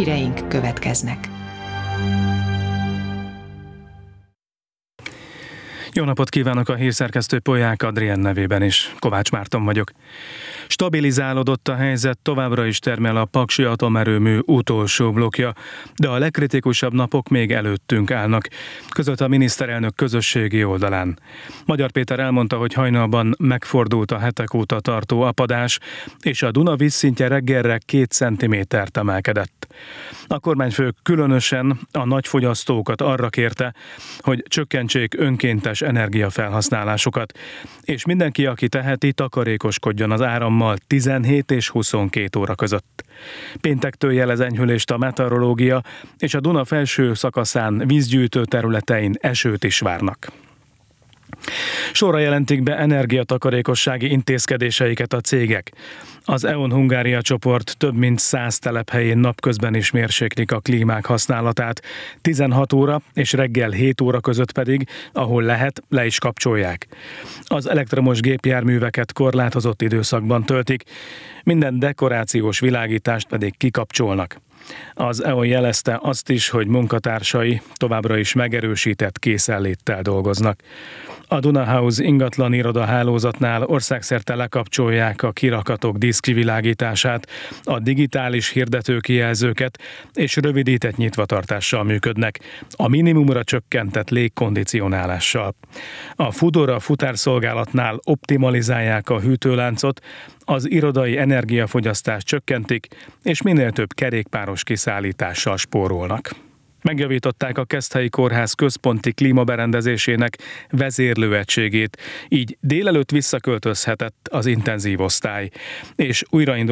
híreink következnek. Jó napot kívánok, a hírszerkesztő Polyák Adrien nevében is. Kovács Márton vagyok. Stabilizálódott a helyzet, továbbra is termel a Paksi atomerőmű utolsó blokkja, de a legkritikusabb napok még előttünk állnak, között a miniszterelnök közösségi oldalán. Magyar Péter elmondta, hogy hajnalban megfordult a hetek óta tartó apadás, és a Duna vízszintje reggelre 2 centimétert emelkedett. A kormányfő különösen a nagyfogyasztókat arra kérte, hogy csökkentsék önkéntes energiafelhasználásukat, és mindenki, aki teheti, takarékoskodjon az árammal 17 és 22 óra között. Péntektől jelez enyhülést a meteorológia, és a Duna felső szakaszán vízgyűjtő területein esőt is várnak. Sorra jelentik be energiatakarékossági intézkedéseiket a cégek. Az E.ON Hungária csoport több mint 100 telephelyén napközben is mérséklik a klímák használatát, 16 óra és reggel 7 óra között pedig, ahol lehet, le is kapcsolják. Az elektromos gépjárműveket korlátozott időszakban töltik, minden dekorációs világítást pedig kikapcsolnak. Az E.ON jelezte azt is, hogy munkatársai továbbra is megerősített készenléttel dolgoznak. A Duna House ingatlan iroda hálózatnál országszerte lekapcsolják a kirakatok díszkivilágítását, a digitális hirdetőkijelzőket és rövidített nyitvatartással működnek, a minimumra csökkentett légkondicionálással. A Foodora futárszolgálatnál optimalizálják a hűtőláncot, az irodai energiafogyasztást csökkentik, és minél több kerékpáros kiszállítással spórolnak. Megjavították a Keszthelyi Kórház központi klímaberendezésének vezérlőegységét, így délelőtt visszaköltözhetett az intenzív osztály, és újraindult